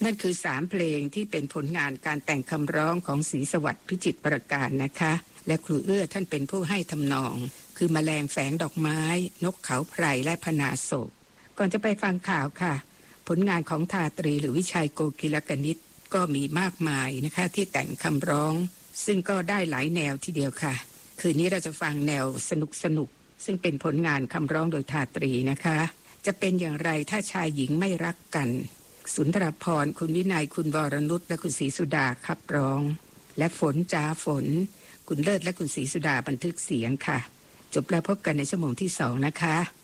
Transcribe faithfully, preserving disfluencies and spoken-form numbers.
นั่นคือสามเพลงที่เป็นผลงานการแต่งคำร้องของศรีสวัสดิ์พิจิตรประการนะคะและครูเอื้อท่านเป็นผู้ให้ทำนองคือแมลงแฝงดอกไม้นกเขาไพรและพนาโศกก่อนจะไปฟังข่าวค่ะผลงานของทาตรีหรือวิชัยโกกีลกนิษฐ์ก็มีมากมายนะคะที่แต่งคำร้องซึ่งก็ได้หลายแนวทีเดียวค่ะคืนนี้เราจะฟังแนวสนุกสนุกซึ่งเป็นผลงานคำร้องโดยทาตรีนะคะจะเป็นอย่างไรถ้าชายหญิงไม่รักกันสุนทรภรณ์คุณวินัยคุณวรนุชและคุณศรีสุดาขับร้องและฝนจ้าฝนคุณเลิศและคุณศรีสุดาบันทึกเสียงค่ะจบแล้วพบกันในชั่วโมงที่สองนะคะ